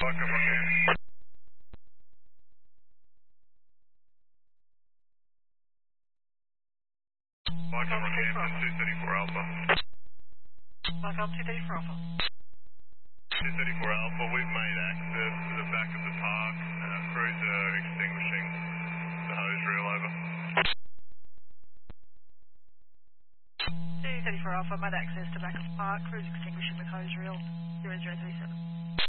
Welcome, Rockhampton, 234 Alpha. Welcome, 234 Alpha. 234 Alpha, we've made access to the back of the park. Crews are extinguishing the hose reel, over. 234 Alpha, made access to back of the park. Crews extinguishing with hose reel 0037.